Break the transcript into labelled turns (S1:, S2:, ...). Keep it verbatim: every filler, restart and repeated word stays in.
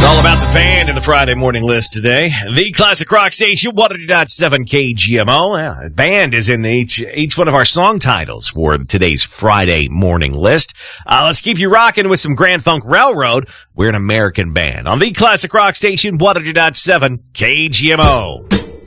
S1: It's all about the band in the Friday morning list today. The Classic Rock Station, one hundred point seven K G M O. Yeah, band is in each each one of our song titles for today's Friday morning list. Uh, let's keep you rocking with some Grand Funk Railroad. We're an American band on the Classic Rock Station, one hundred point seven K G M O.